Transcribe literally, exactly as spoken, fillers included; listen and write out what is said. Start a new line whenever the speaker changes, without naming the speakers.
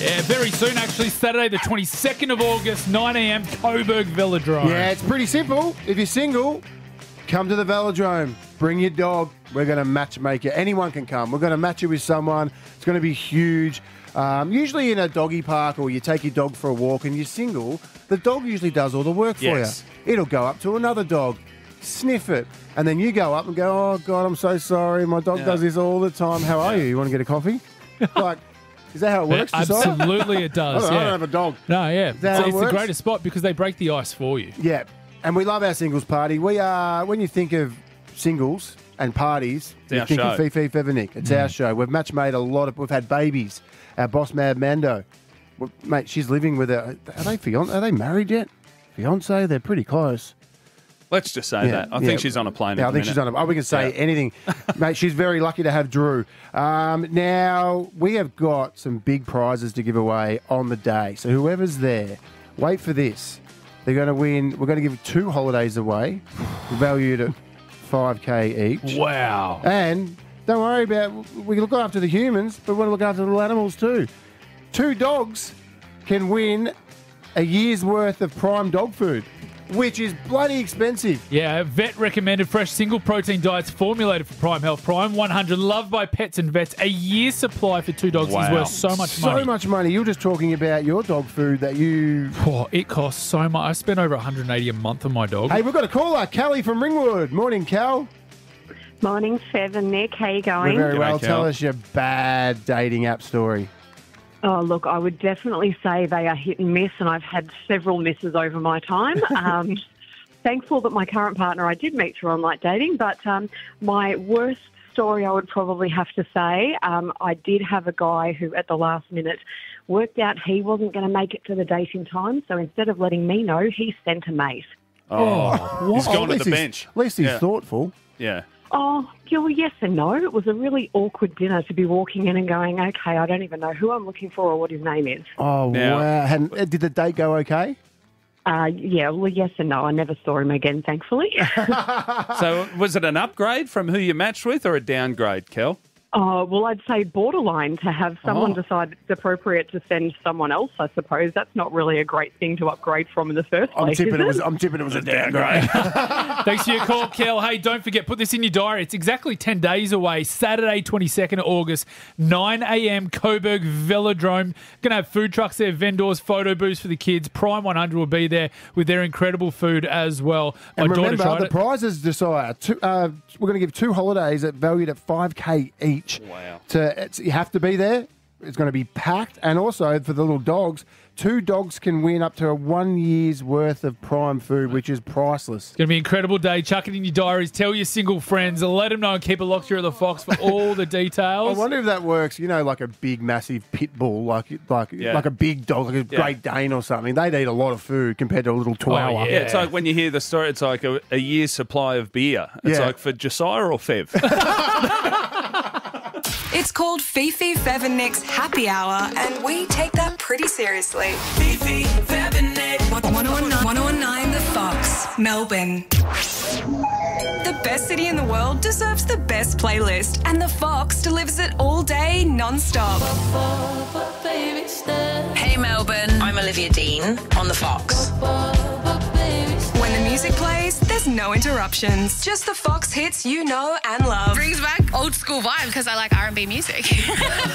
Yeah, very soon, actually, Saturday the twenty-second of August, nine a m, Coburg Velodrome.
Yeah, it's pretty simple. If you're single, come to the Velodrome. Bring your dog. We're going to match make you. Anyone can come. We're going to match you with someone. It's going to be huge. Um, usually in a doggy park or you take your dog for a walk and you're single, the dog usually does all the work for
Yes.
you. It'll go up to another dog, sniff it, and then you go up and go, oh, God, I'm so sorry. My dog
Yeah.
does this all the time. How are you? You want to get a coffee? Like, is that how it works? Josiah?
Absolutely, it
I
does.
don't, I
yeah.
don't have a dog.
No, yeah.
that how
It's,
it
it's the
works?
greatest spot because they break the ice for you.
Yeah, and we love our singles party. We are, when you think of singles and parties, you
our
think
show.
of Fifi Fevernick. It's our show. We've match made a lot of, we've had babies. Our boss, Mad Mando. Well, mate, she's living with her, are they fiance? Are they married yet? Fiance? They're pretty close.
Let's just say
Yeah,
that. I
yeah.
think she's on a plane.
Yeah,
at
I
the
think
minute.
she's on a, oh, we can say
Yeah.
anything. Mate, she's very lucky to have Drew. Um, now, we have got some big prizes to give away on the day. So whoever's there, wait for this. They're going to win, we're going to give two holidays away, valued at five K each.
Wow.
And don't worry about, we look after the humans, but we want to look after the little animals too. Two dogs can win a year's worth of prime dog food, which is bloody expensive.
Yeah, vet recommended fresh single protein diets formulated for Prime Health. Prime one hundred, loved by pets and vets. A year's supply for two dogs is
Wow.
worth so much
So
money.
much money. You're just talking about your dog food that you...
Oh, it costs so much. I spend over one hundred eighty a month on my dog.
Hey, we've got a caller, Callie from Ringwood. Morning, Cal.
Morning, Fev and Nick. How you
We're
going?
very
G'day,
well.
Cal.
Tell us your bad dating app story.
Oh, look, I would definitely say they are hit and miss, and I've had several misses over my time. Um, thankful that my current partner I did meet through online dating, but um, my worst story I would probably have to say, um, I did have a guy who at the last minute worked out he wasn't going to make it to the date in time, so instead of letting me know, he sent a mate.
Oh, he's
Oh,
gone
at
to
least
the
he's-
bench.
At least he's
Yeah.
thoughtful.
Yeah.
Oh, yeah, well, yes and no. It was a really awkward dinner to be walking in and going, okay, I don't even know who I'm looking for or what his name is.
Oh,
Now-
wow. Hadn't- uh, did the date go okay?
Uh, yeah, well, yes and no. I never saw him again, thankfully.
So was it an upgrade from who you matched with or a downgrade, Kel?
Oh, well, I'd say borderline to have someone
Oh.
decide it's appropriate to send someone else, I suppose. That's not really a great thing to upgrade from in the first
I'm
place,
tipping
is
it was.
it?
I'm tipping it was a downgrade.
Thanks for your call, Kel. Hey, don't forget, put this in your diary. It's exactly ten days away, Saturday, twenty-second of August, nine a m, Coburg Velodrome. Going to have food trucks there, vendors, photo booths for the kids. Prime one hundred will be there with their incredible food as well. My
And
daughter
remember,
tried
the
it.
prizes, Josiah, two, uh, we're going to give two holidays at valued at five K each.
Wow.
To, it's, you have to be there. It's going to be packed. And also, for the little dogs, two dogs can win up to a one year's worth of prime food, which is priceless.
It's going to be an incredible day. Chuck it in your diaries. Tell your single friends. Let them know and keep it locked here at the Fox for all the
I
details.
wonder if that works. You know, like a big, massive pit bull, like like
Yeah.
like a big dog, like a
Yeah.
Great Dane or something. They'd eat a lot of food compared to a little chihuahua.
yeah.
Yeah, it's like when you hear the story, it's like a, a year's supply of beer. It's
Yeah.
like for Josiah or Fev.
It's called Fifi Fev and Nick's Happy Hour, and we take that pretty seriously. Fifi Fev and Nick. one oh nine The Fox, Melbourne. The best city in the world deserves the best playlist, and The Fox delivers it all day, non-stop.
Hey Melbourne, I'm Olivia Dean on The Fox.
When the music plays, there's no interruptions. Just the Fox hits you know and love.
Brings back old school vibes because I like R and B music.